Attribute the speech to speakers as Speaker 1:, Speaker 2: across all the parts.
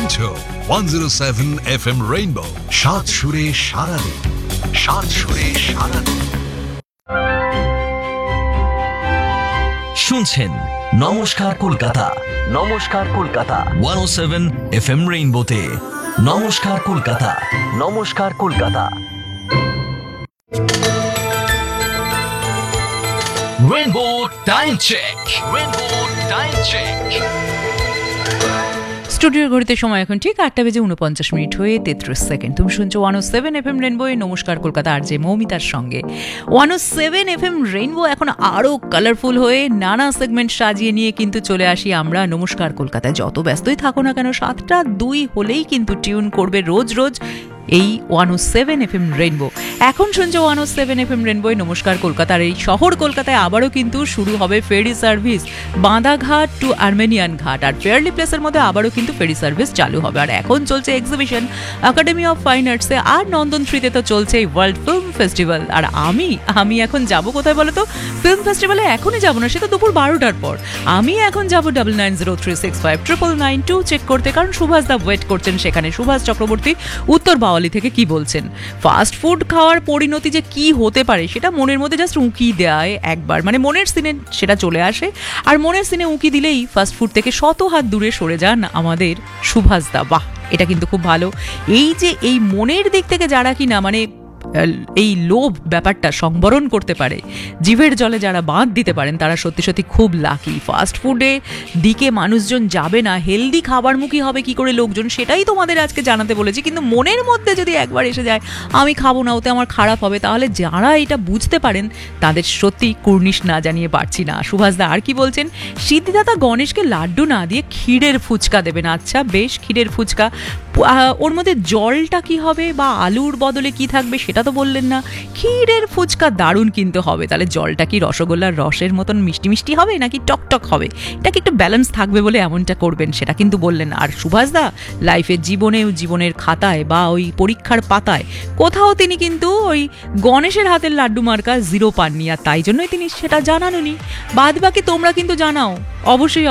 Speaker 1: শুনছো 107 FM rainbow, সাত সুরে সারাদিন, সাত সুরে সারাদিন।
Speaker 2: শুনছেন নমস্কার কলকাতা, নমস্কার কলকাতা 107 FM রেইনবোতে। নমস্কার কলকাতা, নমস্কার Kolkata. Rainbow time check, rainbow time check.
Speaker 3: স্টুডিওর ঘড়িতে সময় এখন ঠিক 8:49 হয়ে 33 সেকেন্ড। তুমি শুনছো 107 FM রেইনবো, নমস্কার কলকাতা, আর যে মৌমিতার সঙ্গে। 107 FM রেইনবো এখন আরো কালারফুল হয়ে নানা সেগমেন্ট সাজিয়ে নিয়ে কিন্তু চলে আসি আমরা নমস্কার কলকাতায়। যত ব্যস্তই থাকো না কেন, 7:02 হলেই কিন্তু টিউন করবে রোজ রোজ এই 107 FM রেইনবো। এখন শুনছো 107 FM রেইনবো নমস্কার কলকাতার। এই শহর কলকাতায় আবারও কিন্তু শুরু হবে ferry service Bandhaghat two Armenian ঘাট, আর ফেয়ারলি প্লেসের মধ্যে আবারও কিন্তু ফেরি সার্ভিস চালু হবে। আর এখন চলছে এক্সিবিশন একাডেমি অফ ফাইন আর্টসে, আর নন্দন 3-তে তো চলছে ওয়ার্ল্ড ফিল্ম ফেস্টিভ্যাল। আর আমি এখন যাব কোথায় বলো তো? ফিল্ম ফেস্টিভ্যালে এখনই যাবো না, সেটা দুপুর 12টার পর। আমি এখন যাব 9903659992 চেক করতে, কারণ সুভাষ দা ওয়েট করছেন সেখানে। সুভাষ চক্রবর্তী উত্তর বাওয়ালি থেকে কি বলছেন, ফাস্ট ফুড খাওয়ার পরিণতি যে কি হতে পারে সেটা মনের মধ্যে জাস্ট উঁকি দেয় একবার, মানে মনের সিনে সেটা চলে আসে, আর মনের সিনে উঁকি দিলেই ফাস্ট ফুড থেকে শত হাত দূরে সরে যান আমাদের সুভাষ দা। বাহ, এটা কিন্তু খুব ভালো। এই যে এই মনের দিক থেকে যারা কিনা মানে এই লোভ ব্যাপারটা সংবরণ করতে পারে, জিভের জলে যারা বাঁধ দিতে পারেন, তারা সত্যি সত্যি খুব লাকি। ফাস্ট ফুডে দিকে মানুষজন যাবে না, হেলদি খাবারমুখী হবে কি করে লোকজন, সেটাই তোমাদের আজকে জানাতে বলেছি। কিন্তু মনের মধ্যে যদি একবার এসে যায় আমি খাবো না, ওতে আমার খারাপ হবে, তাহলে যারা এটা বুঝতে পারেন তাদের সত্যি কুর্নিশ না জানিয়ে পারছি না। সুভাষদা আর কি বলছেন, সিদ্ধিদাতা গণেশকে লাড্ডু না দিয়ে ক্ষীরের ফুচকা দেবেন। আচ্ছা বেশ, ক্ষীরের ফুচকা, ওর মধ্যে জলটা কি হবে বা আলুর বদলে কি থাকবে সেটা তো বললেন না। ক্ষীরের ফুচকা দারুণ কিন্তু হবে। তাহলে জলটা কি রসগোল্লার রসের মতন মিষ্টি মিষ্টি হবে নাকি টকটক হবে, এটা কি একটু ব্যালেন্স থাকবে বলে এমনটা করবেন সেটা কিন্তু বললেন। আর সুভাষদা লাইফের জীবনের খাতায় বা ওই পরীক্ষার পাতায় কোথাও তিনি কিন্তু ওই গণেশের হাতের লাড্ডু মার্কা 0 পাননি, আর তাই জন্যই তিনি সেটা জানানোনি। বাদ বাকি তোমরা কিন্তু জানাও অবশ্যই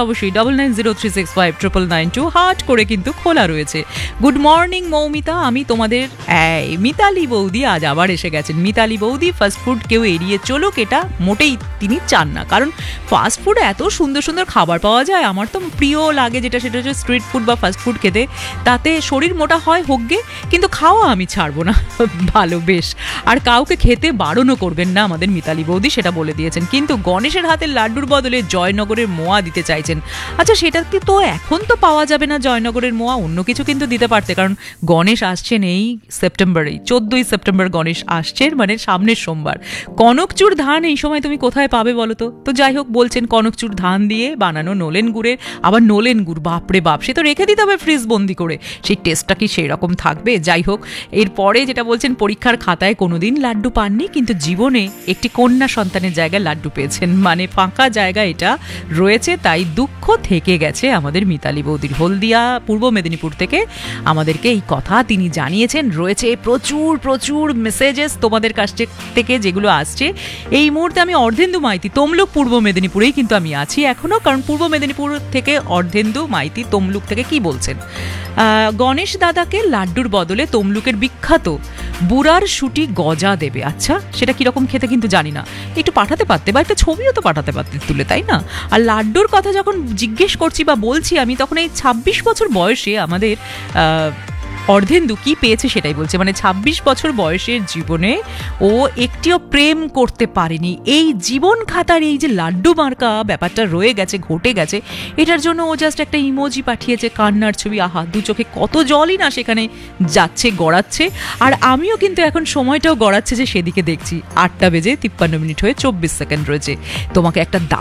Speaker 3: 9903659992 হাট করে কিন্তু খোলা রয়েছে। গুড মর্নিং মৌমিতা, আমি তোমাদের মিতালি বৌদি আজ আবার এসে গেছেন। মিতালি বৌদি, ফাস্ট ফুড কেউ এড়িয়ে চলুক এটা মোটেই তিনি চান না, কারণ ফাস্ট ফুডে এত সুন্দর সুন্দর খাবার পাওয়া যায়। আমার তো প্রিয় লাগে যেটা, সেটা হচ্ছে স্ট্রিট ফুড বা ফাস্ট ফুড খেতে। তাতে শরীর মোটা হয় হোকগে, কিন্তু খাওয়া আমি ছাড়বো না। ভালো বেশ। আর কাউকে খেতে বারণও করবেন না আমাদের মিতালি বৌদি, সেটা বলে দিয়েছেন। কিন্তু গণেশের হাতের লাড্ডুর বদলে জয়নগরের মোয়া দিতে চাইছেন। আচ্ছা সেটা কি তো এখন তো পাওয়া যাবে না জয়নগরের মোয়া, অন্য কিছু কিন্তু দিতে পারতে, কারণ গণেশ আসছেন এই সেপ্টেম্বরেই, 14ই সেপ্টেম্বর গণেশ আসছেন, মানে সামনের সোমবার। কনকচুর ধান এই সময় তুমি কোথায় পাবে বলো তো? তো যাই হোক, বলছেন কনকচুর ধান দিয়ে বানানো নোলেন গুড়ের, আবার নোলেন গুড়, বাপরে বাপ, সে তো রেখে দিতে হবে ফ্রিজ বন্দি করে, সেই টেস্টটা কি সেই রকম থাকবে? যাই হোক, এরপরে যেটা বলছেন, পরীক্ষার খাতায় কোনোদিন লাড্ডু পাননি, কিন্তু জীবনে একটি কন্যা সন্তানের জায়গায় লাড্ডু পেয়েছেন, মানে ফাঁকা জায়গা এটা রয়েছে, তাই দুঃখ থেকে গেছে আমাদের মিতালি বৌদির। হলদিয়া পূর্ব মেদিনীপুর থেকে আমাদেরকে এই কথা তিনি জানিয়েছেন। রয়েছে প্রচুর প্রচুর মেসেজেস তোমাদের কাছ থেকে যেগুলো আসছে। এই মুহূর্তে আমি অর্ধেন্দু মাইতি, তমলুক পূর্ব মেদিনীপুরেই কিন্তু আমি আছি এখনো, কারণ পূর্ব মেদিনীপুর থেকে অর্ধেন্দু মাইতি তমলুক থেকে কি বলছেন, গণেশ দাদাকে লাড্ডুর বদলে তমলুকের বিখ্যাত বুড়ার শুটি গজা দেবে। আচ্ছা সেটা কিরকম খেতে কিন্তু জানি না, একটু পাঠাতে পারতে, বা একটা ছবিও তো পাঠাতে পারতে তুলে, তাই না? আর লাড্ডুর কথা যখন জিজ্ঞেস করছি বা বলছি আমি, তখন এই 26 বছর বয়সে আমাদের অর্ধেন্দু কি পেয়েছে সেটাই বলছে, মানে 26 বছর বয়সের জীবনে ও একটিও প্রেম করতে পারেনি। এই জীবন খাতার এই যে লাড্ডু মার্কা ব্যাপারটা রয়ে গেছে, ঘটে গেছে, এটার জন্য ও জাস্ট একটা ইমোজি পাঠিয়েছে, কান্নার ছবি। আহা, দু চোখে কত জলই না সেখানে যাচ্ছে, গড়াচ্ছে। আর আমিও কিন্তু এখন সময়টাও গড়াচ্ছে যে সেদিকে দেখছি। 8টা বেজে 53 মিনিট হয়ে 24 সেকেন্ড রয়েছে। তোমাকে একটা